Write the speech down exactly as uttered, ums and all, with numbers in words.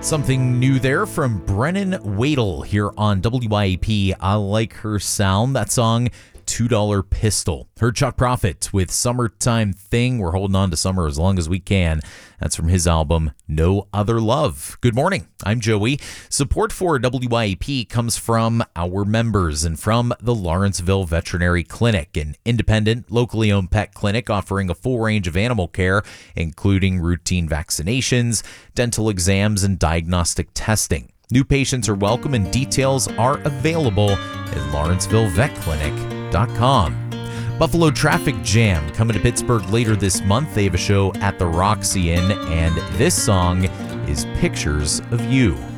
Something new there from Brennan Wadle here on W I A P. I Like Her Sound. That song, two dollar Pistol. Heard Chuck Prophet with Summertime Thing. We're holding on to summer as long as we can. That's from his album, No Other Love. Good morning. I'm Joey. Support for W I A P comes from our members and from the Lawrenceville Veterinary Clinic, an independent, locally owned pet clinic offering a full range of animal care, including routine vaccinations, dental exams, and diagnostic testing. New patients are welcome and details are available at lawrenceville vet clinic dot com. Buffalo Traffic Jam coming to Pittsburgh later this month. They have a show at the Roxy Inn, and this song is Pictures of You.